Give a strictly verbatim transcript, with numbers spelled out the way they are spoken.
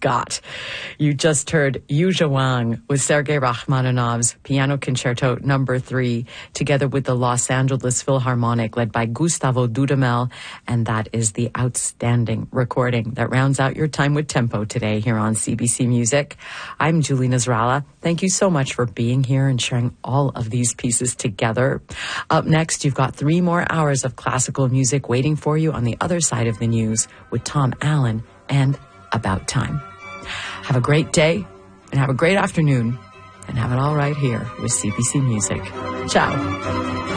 Scott. You just heard Yu Zhawang with Sergei Rachmaninoff's Piano Concerto Number Three, together with the Los Angeles Philharmonic, led by Gustavo Dudamel, and that is the outstanding recording that rounds out your time with Tempo today here on C B C Music. I'm Julie Nasrallah. Thank you so much for being here and sharing all of these pieces together. Up next, you've got three more hours of classical music waiting for you on the other side of the news with Tom Allen and About Time. Have a great day and have a great afternoon and have it all right here with C B C Music. Ciao.